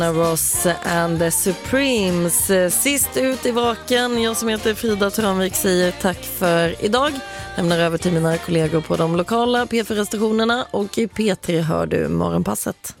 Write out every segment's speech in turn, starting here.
Ross and the Supremes. Sist ut i vaken. Jag som heter Frida Tranvik säger tack för idag. Lämnar över till mina kollegor på de lokala P4-stationerna och i P3 hör du Morgonpasset.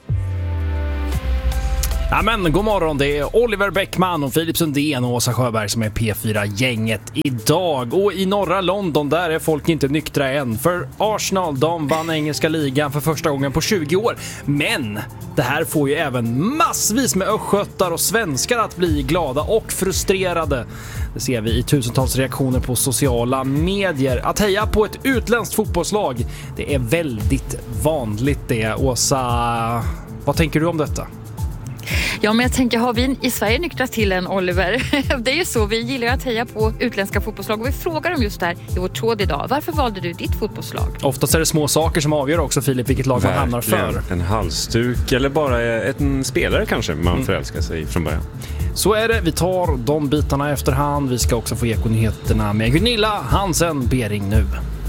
Ja, men god morgon, det är Oliver Bäckman och Filip Sundén och Åsa Sjöberg som är P4-gänget idag. Och i norra London, där är folk inte nyktra än. För Arsenal, de vann engelska ligan för första gången på 20 år. Men det här får ju även massvis med östgötar och svenskar att bli glada och frustrerade. Det ser vi i tusentals reaktioner på sociala medier. Att heja på ett utländskt fotbollslag, det är väldigt vanligt det. Åsa, vad tänker du om detta? Ja, men jag tänker, har vi i Sverige nyktrat till en, Oliver? Det är ju så, vi gillar att heja på utländska fotbollslag och vi frågar om just det här i vår tråd idag. Varför valde du ditt fotbollslag? Oftast är det små saker som avgör också, Filip, vilket lag man hamnar för. En halsduk eller bara en spelare kanske man förälskar sig från början. Så är det, vi tar de bitarna efterhand. Vi ska också få Ekonyheterna med Gunilla Hansen Bering nu.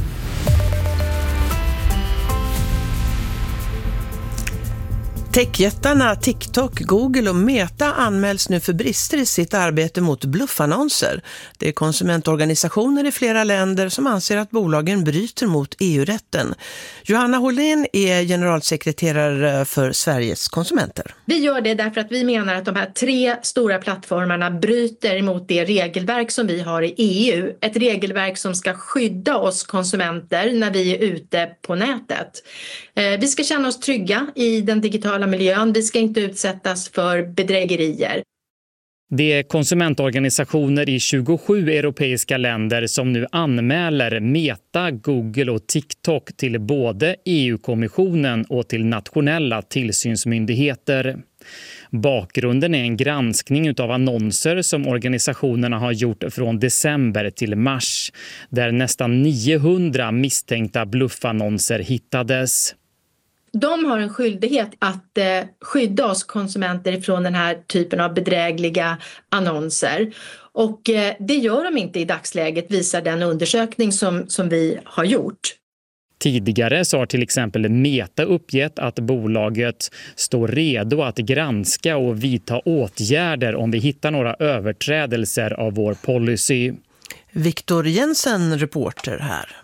Techjättarna TikTok, Google och Meta anmäls nu för brister i sitt arbete mot bluffannonser. Det är konsumentorganisationer i flera länder som anser att bolagen bryter mot EU-rätten. Johanna Hållén är generalsekreterare för Sveriges konsumenter. Vi gör det därför att vi menar att de här 3 stora plattformarna bryter mot det regelverk som vi har i EU. Ett regelverk som ska skydda oss konsumenter när vi är ute på nätet. Vi ska känna oss trygga i den digitala miljön. Vi ska inte utsättas för bedrägerier. Det är konsumentorganisationer i 27 europeiska länder som nu anmäler Meta, Google och TikTok till både EU-kommissionen och till nationella tillsynsmyndigheter. Bakgrunden är en granskning av annonser som organisationerna har gjort från december till mars, där nästan 900 misstänkta bluffannonser hittades. De har en skyldighet att skydda oss konsumenter från den här typen av bedrägliga annonser. Och det gör de inte i dagsläget, visar den undersökning som vi har gjort. Tidigare så har till exempel Meta uppgett att bolaget står redo att granska och vidta åtgärder om vi hittar några överträdelser av vår policy. Viktor Jensen, reporter här.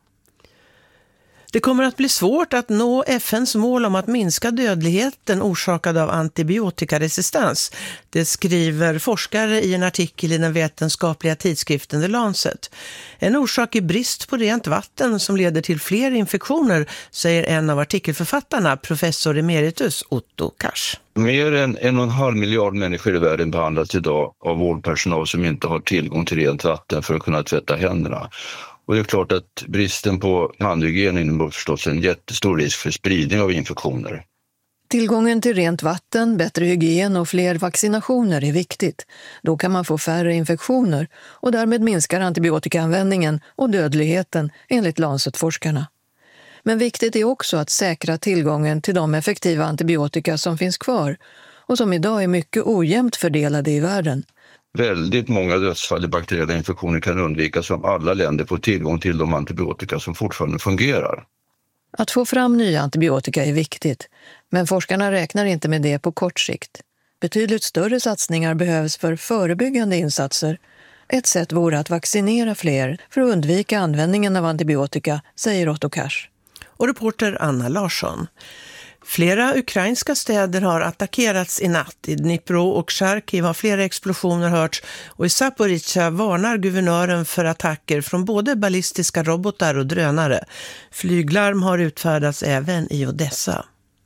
Det kommer att bli svårt att nå FN:s mål om att minska dödligheten orsakad av antibiotikaresistens. Det skriver forskare i en artikel i den vetenskapliga tidskriften The Lancet. En orsak är brist på rent vatten som leder till fler infektioner, säger en av artikelförfattarna, professor emeritus Otto Kars. Mer än 1,5 miljard människor i världen behandlas idag av vårdpersonal som inte har tillgång till rent vatten för att kunna tvätta händerna. Och det är klart att bristen på handhygien innebär förstås en jättestor risk för spridning av infektioner. Tillgången till rent vatten, bättre hygien och fler vaccinationer är viktigt. Då kan man få färre infektioner och därmed minskar antibiotikaanvändningen och dödligheten enligt Lancet-forskarna. Men viktigt är också att säkra tillgången till de effektiva antibiotika som finns kvar och som idag är mycket ojämnt fördelade i världen. Väldigt många dödsfall i bakteriella infektioner kan undvikas om alla länder får tillgång till de antibiotika som fortfarande fungerar. Att få fram nya antibiotika är viktigt, men forskarna räknar inte med det på kort sikt. Betydligt större satsningar behövs för förebyggande insatser. Ett sätt vore att vaccinera fler för att undvika användningen av antibiotika, säger Otto Kars. Och reporter Anna Larsson. Flera ukrainska städer har attackerats i natt. I Dnipro och Charkiv har flera explosioner hörts och i Zaporizjzja varnar guvernören för attacker från både ballistiska robotar och drönare. Flyglarm har utfärdats även i Odessa.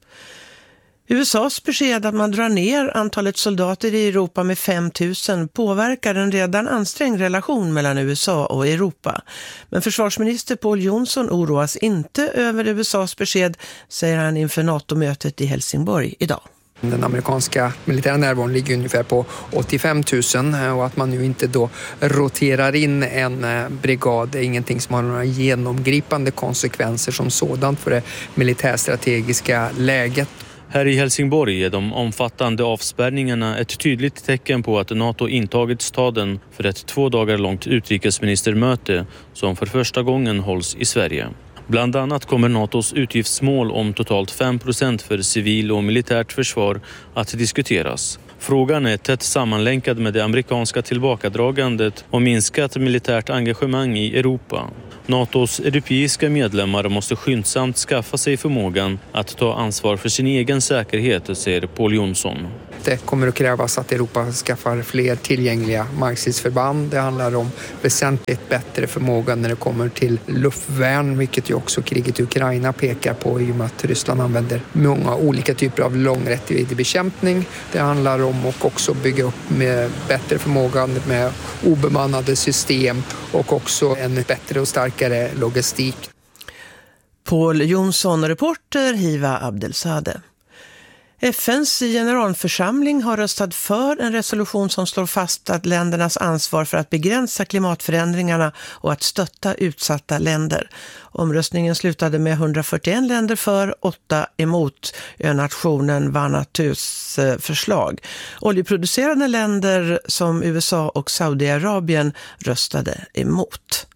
USAs besked att man drar ner antalet soldater i Europa med 5 000 påverkar en redan ansträngd relation mellan USA och Europa. Men försvarsminister Paul Jonsson oroas inte över USAs besked, säger han inför NATO-mötet i Helsingborg idag. Den amerikanska militära närvaron ligger ungefär på 85 000 och att man nu inte då roterar in en brigad är ingenting som har några genomgripande konsekvenser som sådant för det militärstrategiska läget. Här i Helsingborg är de omfattande avspärrningarna ett tydligt tecken på att NATO intagit staden för ett 2 dagar långt utrikesministermöte som för första gången hålls i Sverige. Bland annat kommer NATOs utgiftsmål om totalt 5% för civil och militärt försvar att diskuteras. Frågan är tätt sammanlänkad med det amerikanska tillbakadragandet och minskat militärt engagemang i Europa. NATOs europeiska medlemmar måste skyndsamt skaffa sig förmågan att ta ansvar för sin egen säkerhet, säger Paul Jonsson. Det kommer att krävas att Europa skaffar fler tillgängliga markstridsförband. Det handlar om väsentligt bättre förmåga när det kommer till luftvärn, vilket ju också kriget i Ukraina pekar på i och med att Ryssland använder många olika typer av långräckviddig bekämpning. Det handlar om att också bygga upp med bättre förmåga med obemannade system och också en bättre och starkare logistik. Paul Jonsson, reporter Hiva Abdelzadeh. FNs generalförsamling har röstat för en resolution som slår fast att ländernas ansvar för att begränsa klimatförändringarna och att stötta utsatta länder. Omröstningen slutade med 141 länder för, 8 emot nationen Vanuatus förslag. Oljeproducerande länder som USA och Saudiarabien röstade emot.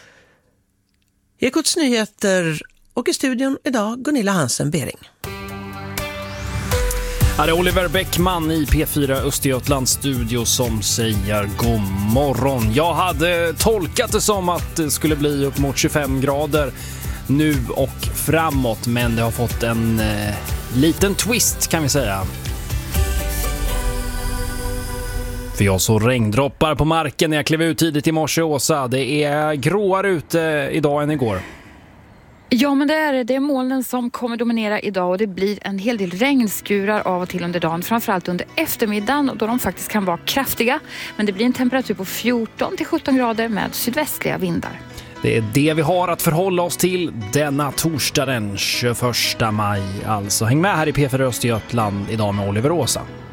Ekots nyheter och i studion idag Gunilla Hansen-Bering. Här är Oliver Bäckman i P4 Östergötlands studio som säger god morgon. Jag hade tolkat det som att det skulle bli upp mot 25 grader nu och framåt, men det har fått en liten twist kan vi säga. För jag så regndroppar på marken när jag klev ut tidigt i morse, Åsa. Det är gråare ute idag än igår. Ja, men det är molnen som kommer dominera idag och det blir en hel del regnskurar av och till under dagen. Framförallt under eftermiddagen då de faktiskt kan vara kraftiga. Men det blir en temperatur på 14-17 grader med sydvästliga vindar. Det är det vi har att förhålla oss till denna torsdag den 21 maj. Alltså häng med här i P4 Östergötland idag med Oliver Åsa.